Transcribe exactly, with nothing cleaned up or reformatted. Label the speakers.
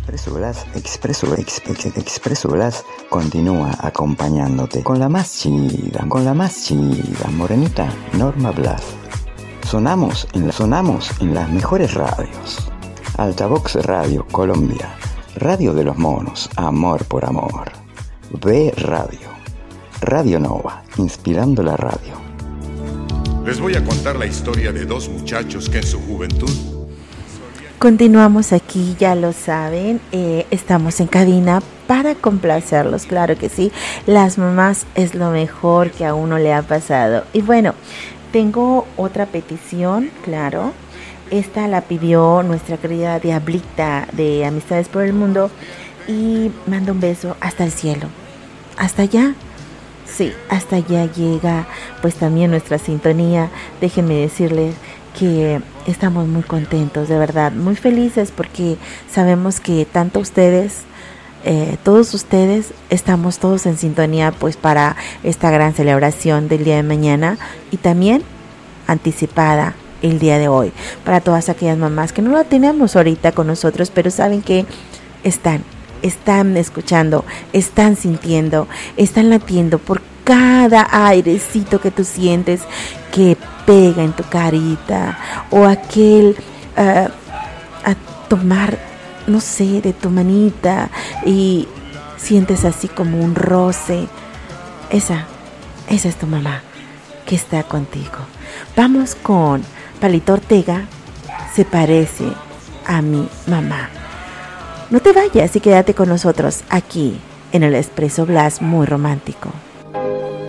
Speaker 1: Expreso Blas, Expreso, ex, ex, Expreso Blas continúa acompañándote con la más chida, con la más chida, morenita Norma Blas. Sonamos en, la, sonamos en las mejores radios. Altavox Radio Colombia, Radio de los Monos, Amor por Amor. B Radio, Radio Nova, inspirando la radio.
Speaker 2: Les voy a contar la historia de dos muchachos que en su juventud...
Speaker 3: Continuamos aquí, ya lo saben, eh, estamos en cabina para complacerlos, claro que sí. Las mamás es lo mejor que a uno le ha pasado. Y bueno, tengo otra petición, claro. Esta la pidió nuestra querida Diablita de Amistades por el Mundo y manda un beso hasta el cielo. ¿Hasta allá? Sí, hasta allá llega pues también nuestra sintonía. Déjenme decirles que estamos muy contentos, de verdad, muy felices porque sabemos que tanto ustedes, eh, todos ustedes, estamos todos en sintonía pues para esta gran celebración del día de mañana y también anticipada el día de hoy, para todas aquellas mamás que no la tenemos ahorita con nosotros, pero saben que están, están escuchando, están sintiendo, están latiendo por cada airecito que tú sientes que pega en tu carita o aquel uh, a tomar, no sé, de tu manita y sientes así como un roce. Esa, esa es tu mamá que está contigo. Vamos con Palito Ortega, Se parece a mi mamá. No te vayas y quédate con nosotros aquí en el Expreso Blas muy romántico.